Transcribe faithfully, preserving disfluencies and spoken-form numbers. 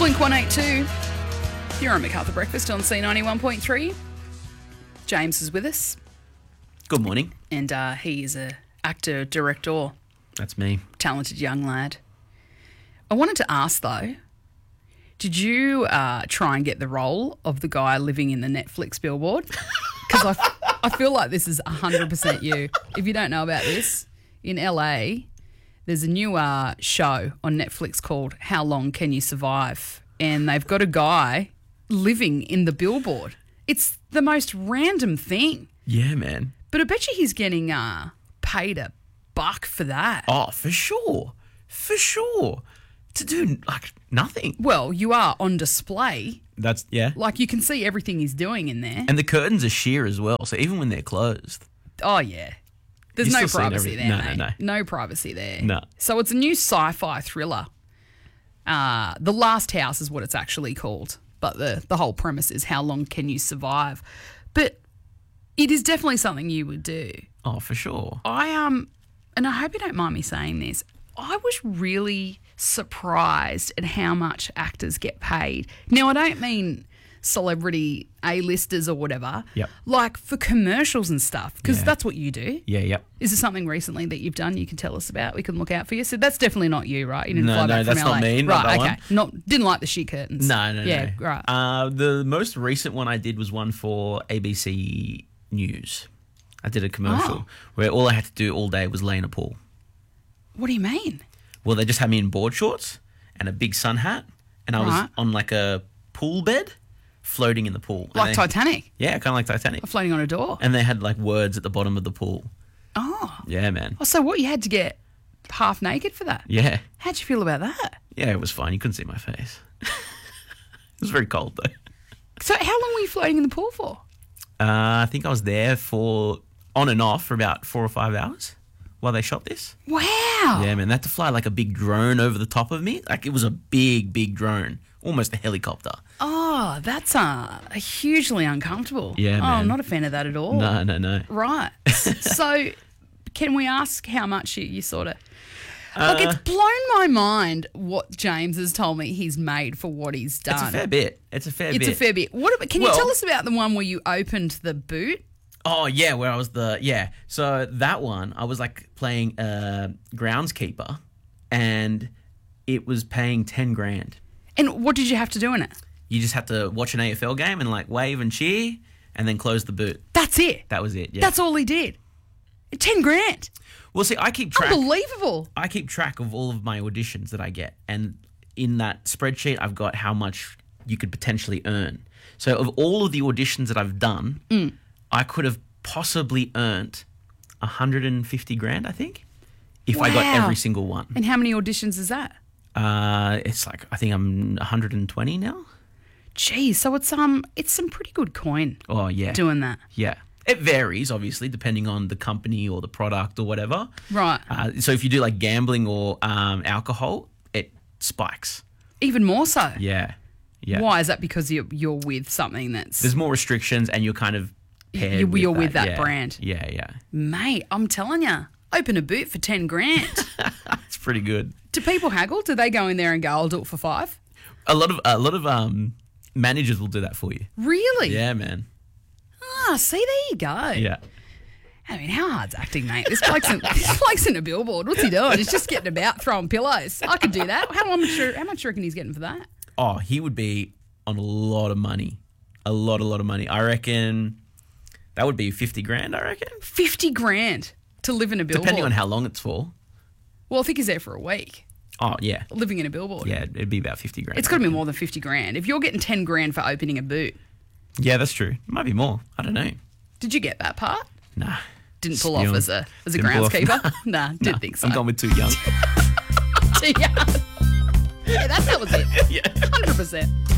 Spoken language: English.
Blink one eighty-two. You're on MacArthur Breakfast on C ninety-one point three. James is with us. Good morning. And uh, he is a actor, director, That's me. talented young lad. I wanted to ask, though, did you uh, try and get the role of the guy living in the Netflix billboard? Because I, I feel like this is one hundred percent you. If you don't know about this, in L A, there's a new uh, show on Netflix called How Long Can You Survive? And they've got a guy living in the billboard. It's the most random thing. Yeah, man. But I bet you he's getting uh, paid a buck for that. Oh, for sure. For sure. To do, like, nothing. Well, you are on display. That's, yeah. Like, you can see everything he's doing in there. And the curtains are sheer as well, so even when they're closed. Oh, yeah. There's You're no still seeing privacy there, everything. No, mate. no, no. No privacy there. No. So it's a new sci-fi thriller. Uh, The Last House is what it's actually called. But the, the whole premise is how long can you survive? But it is definitely something you would do. Oh, for sure. I um, and I hope you don't mind me saying this, I was really surprised at how much actors get paid. Now, I don't mean celebrity A-listers or whatever. Yep. Like for commercials and stuff, because Yeah. that's what you do. Yeah, yep. Is there something recently that you've done you can tell us about? We can look out for you. So that's definitely not you, right? You didn't No, fly no, back from that's L A. not me, not Right, that okay. Not didn't like the sheer curtains. No, no, yeah, no. right. Uh, the most recent one I did was one for A B C News. I did a commercial Oh. where all I had to do all day was lay in a pool. What do you mean? Well, they just had me in board shorts and a big sun hat, and I was Right. on like a pool bed, floating in the pool. And Like they- Titanic, Yeah, kind of like Titanic. floating on a door. And they had like words at the bottom of the pool. Oh. Yeah, man. Oh, so what, you had to get half naked for that? Yeah. How'd you feel about that? Yeah, it was fine. You couldn't see my face. It was very cold though. So how long were you floating in the pool for? Uh, I think I was there for on and off for about four or five hours while they shot this. Wow. Yeah, man. They had to fly like a big drone over the top of me. Like it was a big, big drone, almost a helicopter. Oh, that's uh, hugely uncomfortable. Yeah, Oh, I'm man. not a fan of that at all. No, no, no. Right. So can we ask how much you, you sort of... Like, it's blown my mind what James has told me he's made for what he's done. It's a fair bit. It's a fair It's bit. a fair bit. What about, can Well- you tell us about the one where you opened the boot? Oh yeah, where I was the yeah. So that one, I was like playing a groundskeeper, and it was paying ten grand. And what did you have to do in it? You just had to watch an A F L game and like wave and cheer, and then close the boot. That's it. That was it. Yeah. That's all he did. Ten grand. well, see, I keep track. Unbelievable. I keep track of all of my auditions that I get, and in that spreadsheet, I've got how much you could potentially earn. So of all of the auditions that I've done, Mm. I could have possibly earned one hundred fifty grand, I think, if I got Wow. every single one. And how many auditions is that? Uh, it's like I think I'm one hundred twenty now. Geez, so it's um, it's some pretty good coin Oh yeah, doing that. yeah. It varies, obviously, depending on the company or the product or whatever. Right. Uh, so if you do like gambling or um, alcohol, it spikes. Even more so. Yeah, yeah. Why is that? Because you're you're with something that's There's more restrictions, and you're kind of paired You- with you're that. with that yeah. brand. Yeah, yeah. mate. I'm telling you, open a boot for ten grand. It's pretty good. Do people haggle? Do they go in there and go, "I'll do it for five"? A lot of a lot of um managers will do that for you. Really? Yeah, man. Ah, see, there you go. Yeah. I mean, how hard's acting, mate? This bloke's in, this bloke's in a billboard. What's he doing? He's just getting about throwing pillows. I could do that. How much? How much do you reckon he's getting for that? Oh, he would be on a lot of money. A lot, a lot of money. I reckon that would be fifty grand, I reckon. Fifty grand to live in a billboard. Depending on how long it's for. Well, I think he's there for a week, Oh, yeah. living in a billboard. Yeah, it'd be about fifty grand. It's got to be more than fifty grand. If you're getting ten grand for opening a boot, Yeah, that's true. It might be more. I don't know. did you get that part? Nah. Didn't pull Just off be as a honest. as a Didn't pull off- groundskeeper? Nah, didn't Nah, think so. I'm going with too young. yeah, yeah, that, that was it. Yeah. Hundred percent.